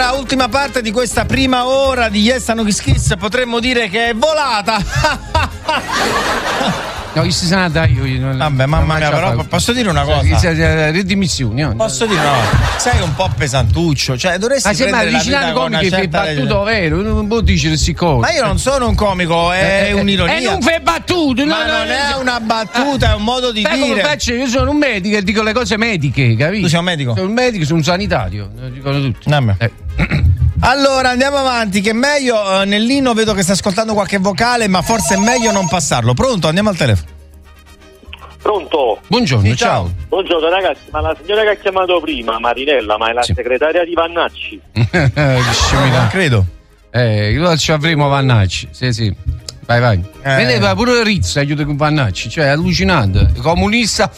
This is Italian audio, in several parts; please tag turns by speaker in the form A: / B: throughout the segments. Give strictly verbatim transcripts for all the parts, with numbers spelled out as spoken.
A: Allora, ultima parte di questa prima ora di Yes and No Kiss Kiss, potremmo dire che è volata.
B: No, chi si sa da io, io non,
A: vabbè, mamma mia, però fa... posso dire una cosa?
B: Le dimissioni, no?
A: Posso dire una cosa? Sei un po' pesantuccio, cioè dovresti
B: ma
A: prendere la vita con una
B: che fai battuto vero, non può dire queste cose.
A: Ma io non sono un comico, è eh, un'ironia.
B: E non fai battute,
A: ma no, non no, è una battuta, eh, è un modo di
B: dire. Come faccio? Io sono un medico e dico le cose mediche, capito?
A: Tu sei un medico?
B: Sono un medico, sono un sanitario, lo dicono tutti.
A: Eh. Allora andiamo avanti, che è meglio, eh, Nellino vedo che sta ascoltando qualche vocale, ma forse è meglio non passarlo. Pronto? Andiamo al telefono.
C: Pronto?
B: Buongiorno, sì, ciao. ciao.
C: Buongiorno ragazzi, ma la signora che ha chiamato prima, Marinella, ma è la sì. segretaria di Vannacci?
A: Non credo.
B: Eh, noi ci avremo Vannacci, sì sì. Vai vai. Eh. Vedeva pure Rizzo aiuta con Vannacci, cioè è allucinante. Comunista.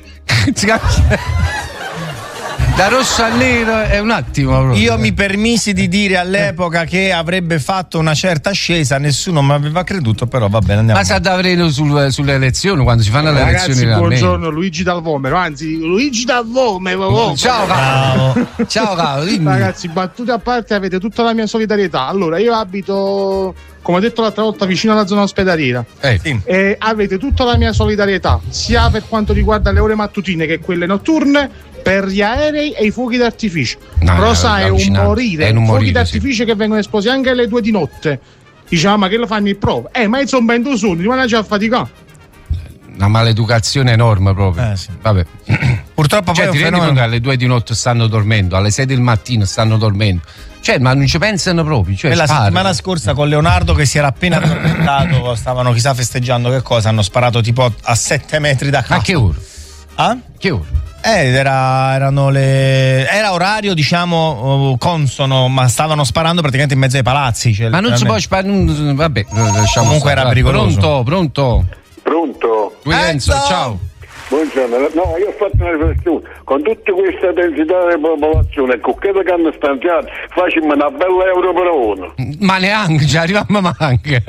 B: Da rosso a nero è un attimo proprio.
A: Io mi permisi di dire all'epoca che avrebbe fatto una certa ascesa, nessuno mi aveva creduto, però va bene, andiamo.
B: Ma sa Davreno sul, sulle elezioni, quando si fanno le
D: Ragazzi,
B: elezioni.
D: Ragazzi, buongiorno, Luigi Dal Vomero, anzi Luigi Dal Vomero. Oh.
B: Ciao caro. Ciao caro, dimmi.
D: Ragazzi, battute a parte, avete tutta la mia solidarietà. Allora, io abito, come ho detto l'altra volta, vicino alla zona ospedaliera.
B: Eh, sì.
D: E avete tutta la mia solidarietà, sia per quanto riguarda le ore mattutine che quelle notturne, per gli aerei e i fuochi d'artificio.
B: No,
D: Rosa
B: no,
D: è un morire,
B: è un
D: fuochi
B: morire,
D: d'artificio
B: sì.
D: che vengono esplosi anche alle due di notte. Diciamo, ma che lo fanno il prova? Eh, ma sono ben due soldi, rimane già affaticato.
B: Una maleducazione enorme proprio.
A: Eh, sì.
B: Vabbè.
A: Purtroppo
B: cioè,
A: poi
B: ti rendi conto che alle due di notte stanno dormendo, alle sei del mattino stanno dormendo. Cioè, ma non ci pensano proprio. Cioè,
A: la
B: sparano.
A: settimana scorsa con Leonardo che si era appena addormentato, stavano chissà festeggiando che cosa, hanno sparato tipo a sette metri da casa.
B: A che ora?
A: Ah?
B: Che ora?
A: Eh, era, erano le. Era orario, diciamo, consono, ma stavano sparando praticamente in mezzo ai palazzi. Cioè,
B: ma non si può sparare. Vabbè, lasciamo
A: comunque
B: stare.
A: Era pericoloso.
B: Pronto, pronto.
E: Pronto.
B: Enzo, ciao.
E: Buongiorno, no, io ho fatto una riflessione. Con tutta questa densità di popolazione, con quello che hanno stanziato, facciamo una bella euro per uno.
B: Ma neanche, ci arriviamo anche.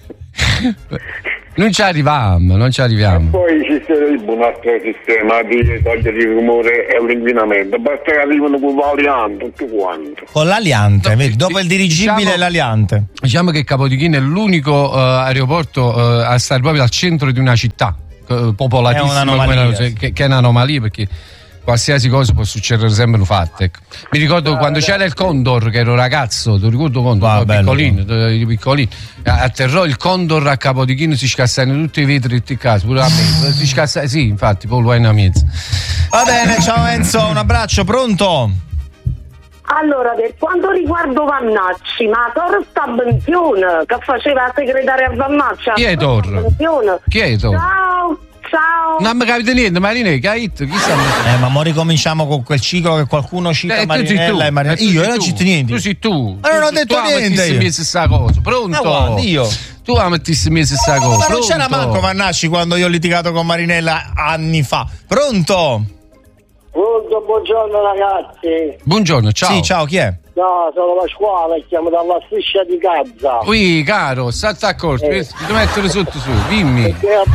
B: Non ci arriviamo, non ci arriviamo.
E: E poi ci sarebbe un altro sistema di togliere il rumore e l'inquinamento. Basta che arrivano con l'aliante, tutto quanto.
A: Con l'aliante, no, dopo il dirigibile
B: diciamo,
A: è l'aliante.
B: Diciamo che Capodichino è l'unico uh, aeroporto uh, a stare proprio al centro di una città uh, popolatissima.
A: È un'anomalia,
B: che, che è un'anomalia perché qualsiasi cosa può succedere sempre fatte. Ecco. Mi ricordo ah, quando c'era il Condor, che ero ragazzo, ti ricordo Condor, ah, piccolino, bello. piccolino, atterrò il Condor a Capodichino, si scassano tutti i vetri tutti i casi, pure a me. Si scassa, sì, infatti, poi lo hai in mezzo.
A: Va bene, ciao Enzo, un abbraccio, pronto?
F: Allora, per quanto riguarda Vannacci, ma Tor sta a pensione, che faceva la segretaria a Vannacci?
B: Chi è Tor? Chi è Tor?
F: Ciao! Ciao.
B: Non mi capite niente, Marinè, che hai detto? Chi sta?
A: Eh, ma mo ricominciamo con quel ciclo che qualcuno cita eh, Marinella e Marinella. Io non ci niente.
B: Tu sei tu.
A: Ma non ho detto
B: tu
A: niente.
B: Tu mi stessa cosa. Pronto?
A: No, io.
B: Tu ammettessi mi stessa cosa.
A: Ma
B: Pronto?
A: non c'era manco Vannacci quando io ho litigato con Marinella anni fa. Pronto?
G: Pronto, buongiorno ragazzi.
B: Buongiorno, ciao.
A: Sì, ciao, chi è?
G: No, sono Pasquale, chiamo dalla striscia di Gaza.
B: Ui, caro, state accorto, eh. devo mettere sotto su, dimmi.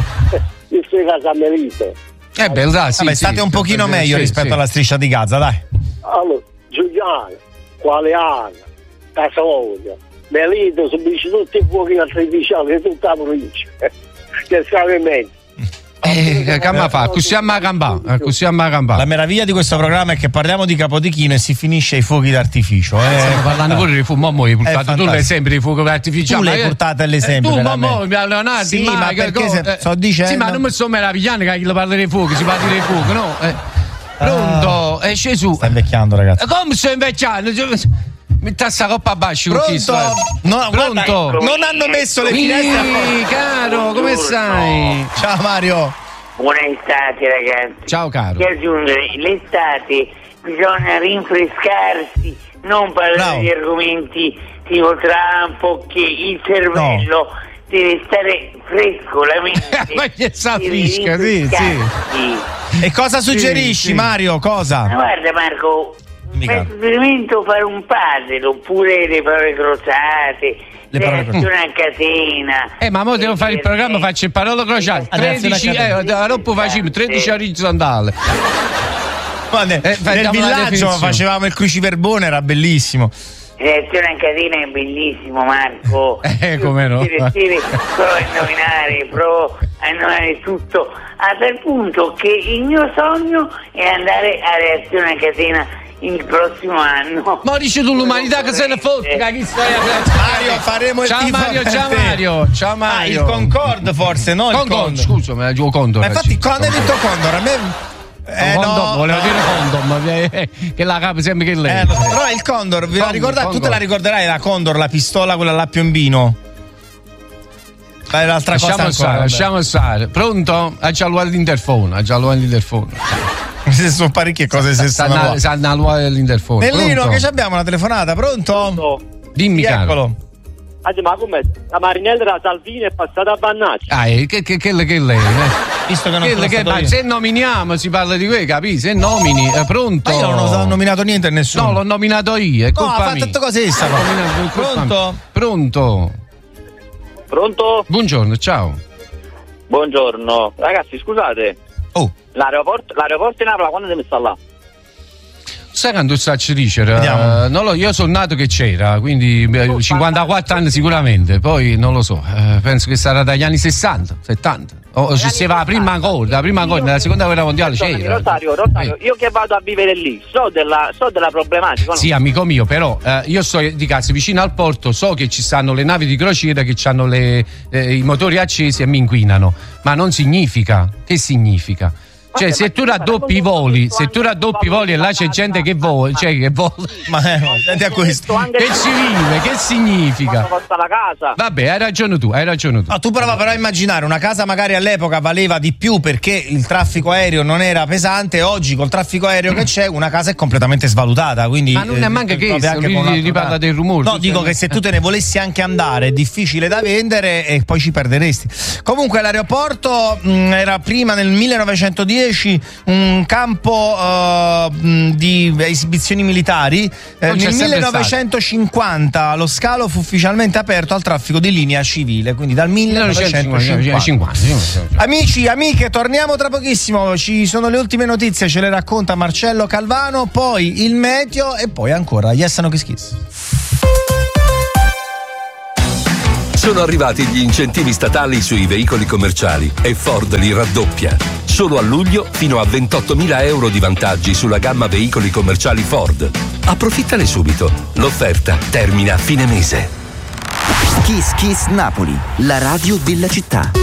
G: Io sto a casa Melite.
B: Eh beh, dai, sì,
A: Vabbè,
B: sì,
A: state un pochino meglio
B: sì,
A: rispetto
B: sì.
A: alla striscia di Gaza, dai.
G: Allora, Giuliano, Qualeana, Casalovia, Melite, subisce tutti i fuochi artificiali di tutta la provincia. Che stava in mezzo.
B: Eh, che fa? Così a Macambà, così a Macambà.
A: La meraviglia di questo programma è che parliamo di Capodichino e si finisce ai fuochi d'artificio. Eh.
B: Stiamo parlando pure di fuoco, mamma, hai portato tu l'esempio dei fuochi d'artificio.
A: Tu l'hai portato l'esempio.
B: Eh, tu, mamma, Leonardo,
A: sì,
B: ma,
A: ma perché se,
B: eh,
A: sto dicendo.
B: Sì, ma non mi sto meravigliando che lo parla dei fuochi, si parla dei fuochi, no? Eh. Pronto?
A: Ah,
B: eh, Gesù.
A: Sta invecchiando, ragazzi.
B: Come sto invecchiando? Metti sta coppa a basso.
A: Pronto? No,
B: Pronto?
A: Guarda, non hanno messo le finestre.
B: Caro, come stai?
A: Ciao Mario.
H: Buona estate ragazzi.
B: Ciao caro.
H: Che aggiungere, l'estate bisogna rinfrescarsi, non parlare Bravo. di argomenti tipo Trump, che il cervello no. deve stare fresco, la mente.
B: Ma che sa fresca, sì, sì.
A: E cosa suggerisci, sì, sì. Mario? Cosa?
H: Ma guarda Marco, per esperimento fare un puzzle oppure le parole crociate. Le reazioni a catena.
B: Eh, ma mo devo fare il programma, faccio il parolo crociato. tredici, eh, dopo facciamo tredici orizzontali.
A: nel, eh, nel villaggio facevamo il cruciverbone, era bellissimo.
H: Reazione a catena è bellissimo, Marco.
B: Eh, come no?
H: Provo a indovinare, provo a indovinare tutto, a tal punto che il mio sogno è andare a reazione a catena il prossimo anno.
B: Ma dici tu l'umanità che se ne fotte?
A: Mario, faremo il
B: ciao
A: tifo
B: Mario,
A: per
B: ciao
A: te.
B: Mario, ciao Mario.
A: Ah, il Concorde forse, no?
B: Concorde,
A: il Condor.
B: scusa, ma giù Condor.
A: Ma infatti quando hai detto Condor, a me Eh,
B: condom,
A: no,
B: volevo
A: no.
B: dire condom, eh, che la capo sempre che lei.
A: Eh, però il Condor, vi la
B: Condor,
A: ricordate? Tu
B: Condor.
A: te la ricorderai la Condor, la pistola, quella là piombino? Dai, l'altra
B: Lasciamo
A: cosa ancora,
B: stare,
A: vabbè.
B: lasciamo stare. Pronto? Ha già l'uovo l'interfono, ha già l'uovo l'interfono.
A: Se sono parecchie cose se sono là.
B: Sanno l'uovo dell'interfono.
A: Nellino, che ci abbiamo una telefonata, pronto?
C: No.
B: Dimmi, caro.
A: Eccolo.
C: Ah, ma com'è? La Marinella da Salvini è passata a Bannacci.
B: Ah, eh, che, che, che, che lei, eh?
A: Visto che non
B: Che,
A: sono
B: che,
A: stato
B: ma
A: io.
B: se nominiamo si parla di quello, capisci? Se nomini, è pronto?
A: Ma io non ho nominato niente a nessuno.
B: No, l'ho nominato io, è
A: No,
B: colpa
A: ha fatto
B: mia.
A: tutte cose essa.
B: L'ho nominato, è colpa
A: Pronto?
B: mia. Pronto?
C: Pronto?
B: Buongiorno, ciao.
C: Buongiorno. Ragazzi, scusate.
A: Oh.
C: L'aeroporto, l'aeroporto di Napoli, quando si è messa là?
B: Sai quando sta a dicere?
A: Vediamo.
B: Uh, non lo, io sono nato che c'era, quindi eh, cinquantaquattro anni sicuramente, poi non lo so, eh, penso che sarà dagli anni sessanta, settanta. O oh, se va la prima ancora, la prima ancora, nella seconda guerra mondiale c'era.
C: Rosario, Rosario, io che vado a vivere lì, so della, so della problematica. No?
B: Sì, amico mio, però eh, io sto di cazzo vicino al porto, so che ci stanno le navi di crociera che hanno le, eh, i motori accesi e mi inquinano, ma non significa, che significa? Cioè,
C: Vabbè,
B: se tu
C: ma-
B: raddoppi i voli, se tu raddoppi i voli e là c'è gente che vola, cioè che vola,
A: Ma eh, senti a questo.
B: che ci vive, che significa?
C: Quanto costa la casa?
B: Vabbè, hai ragione tu, hai ragione tu.
A: No, tu prova però a immaginare una casa magari all'epoca valeva di più perché il traffico aereo non era pesante, oggi col traffico aereo che c'è una casa è completamente svalutata, quindi
B: Ma non è manca che
A: trovi anche
B: lui
A: con un altro
B: riparla
A: caso.
B: del rumore.
A: No,
B: Tu
A: dico
B: sei-
A: che se tu te ne volessi anche andare è difficile da vendere e poi ci perderesti. Comunque l'aeroporto mh, era prima nel millenovecentodieci un campo uh, mh, di esibizioni militari. Eh,
B: Non c'è
A: nel
B: sempre
A: millenovecentocinquanta lo scalo fu ufficialmente aperto al traffico di linea civile, quindi dal millenovecentocinquanta.
B: millenovecentocinquanta.
A: Amici, amiche, torniamo tra pochissimo. Ci sono le ultime notizie, ce le racconta Marcello Calvano, poi il meteo e poi ancora Yes No Kiss Kiss.
I: Sono arrivati gli incentivi statali sui veicoli commerciali e Ford li raddoppia. Solo a luglio fino a ventottomila euro di vantaggi sulla gamma veicoli commerciali Ford. Approfittane subito. L'offerta termina a fine mese.
J: Kiss Kiss Napoli, la radio della città.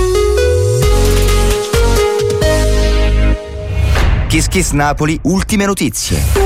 J: Kiss Kiss Napoli, ultime notizie.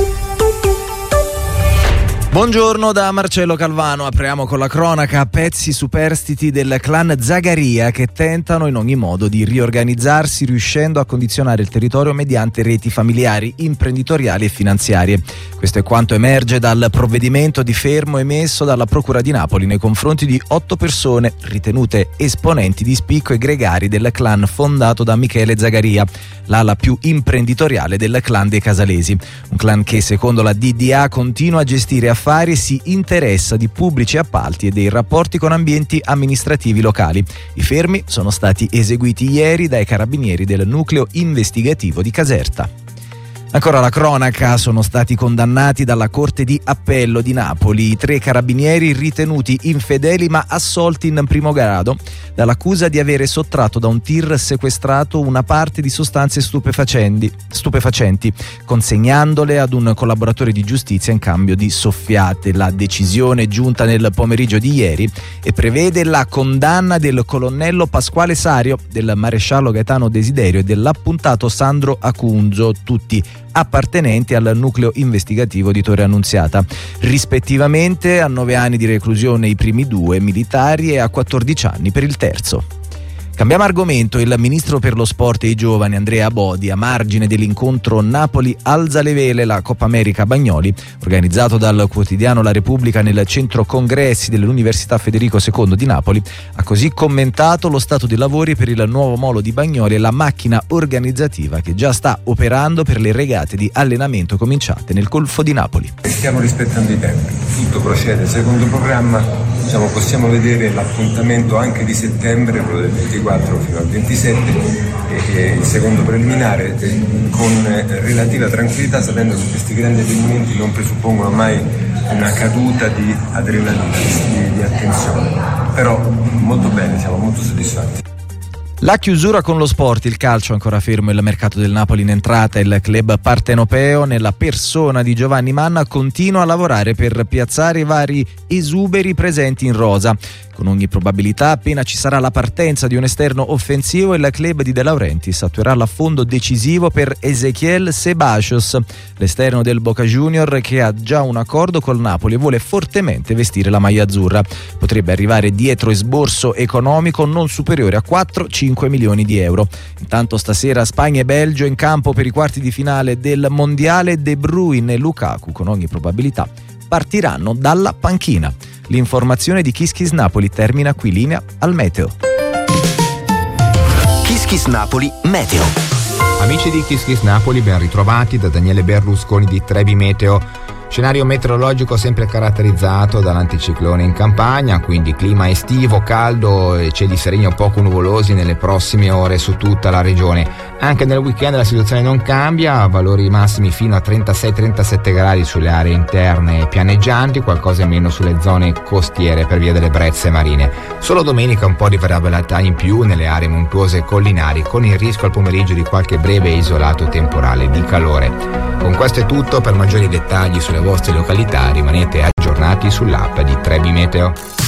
K: Buongiorno da Marcello Calvano, apriamo con la cronaca. Pezzi superstiti del clan Zagaria che tentano in ogni modo di riorganizzarsi riuscendo a condizionare il territorio mediante reti familiari, imprenditoriali e finanziarie. Questo è quanto emerge dal provvedimento di fermo emesso dalla Procura di Napoli nei confronti di otto persone ritenute esponenti di spicco e gregari del clan fondato da Michele Zagaria, l'ala più imprenditoriale del clan dei Casalesi. Un clan che secondo la D D A continua a gestire affari e si interessa di pubblici appalti e dei rapporti con ambienti amministrativi locali. I fermi sono stati eseguiti ieri dai carabinieri del nucleo investigativo di Caserta. Ancora la cronaca, sono stati condannati dalla Corte di Appello di Napoli i tre carabinieri ritenuti infedeli ma assolti in primo grado dall'accusa di avere sottratto da un tir sequestrato una parte di sostanze stupefacenti, stupefacenti consegnandole ad un collaboratore di giustizia in cambio di soffiate. La decisione giunta nel pomeriggio di ieri e prevede la condanna del colonnello Pasquale Sario, del maresciallo Gaetano Desiderio e dell'appuntato Sandro Acunzo, tutti appartenenti al nucleo investigativo di Torre Annunziata, rispettivamente a nove anni di reclusione i primi due militari e a quattordici anni per il terzo. Cambiamo argomento. Il ministro per lo sport e i giovani Andrea Bodi, a margine dell'incontro Napoli alza le vele, la Coppa America Bagnoli, organizzato dal quotidiano La Repubblica nel centro congressi dell'Università Federico secondo di Napoli, ha così commentato lo stato dei lavori per il nuovo molo di Bagnoli e la macchina organizzativa che già sta operando per le regate di allenamento cominciate nel Golfo di Napoli.
L: Stiamo rispettando i tempi, tutto procede secondo programma, diciamo, possiamo vedere l'appuntamento anche di settembre, quello del ventiquattro ventiquattro fino al ventisette e, e il secondo preliminare eh, con eh, relativa tranquillità, sapendo che questi grandi avvenimenti non presuppongono mai una caduta di adrenalina, di, di attenzione, però molto bene, siamo molto soddisfatti.
K: La chiusura con lo sport, il calcio ancora fermo, il mercato del Napoli in entrata, il club partenopeo nella persona di Giovanni Manna continua a lavorare per piazzare i vari esuberi presenti in rosa. Con ogni probabilità, appena ci sarà la partenza di un esterno offensivo, il club di De Laurentiis attuerà l'affondo decisivo per Ezequiel Ceballos, l'esterno del Boca Junior che ha già un accordo col Napoli e vuole fortemente vestire la maglia azzurra. Potrebbe arrivare dietro esborso economico non superiore a quattro cinque milioni di euro. Intanto stasera Spagna e Belgio in campo per i quarti di finale del Mondiale. De Bruyne e Lukaku con ogni probabilità partiranno dalla panchina. L'informazione di Kiss Kiss Napoli termina qui, linea al meteo.
J: Kiss Kiss Napoli Meteo.
M: Amici di Kiss Kiss Napoli, ben ritrovati da Daniele Berlusconi di Trebi Meteo. Scenario meteorologico sempre caratterizzato dall'anticiclone in Campania, quindi clima estivo, caldo e cieli sereni o poco nuvolosi nelle prossime ore su tutta la regione. Anche nel weekend la situazione non cambia, valori massimi fino a trentasei trentasette gradi sulle aree interne e pianeggianti, qualcosa in meno sulle zone costiere per via delle brezze marine. Solo domenica un po' di variabilità in più nelle aree montuose e collinari, con il rischio al pomeriggio di qualche breve e isolato temporale di calore. Con questo è tutto, per maggiori dettagli sulle vostre località rimanete aggiornati sull'app di Trebi Meteo.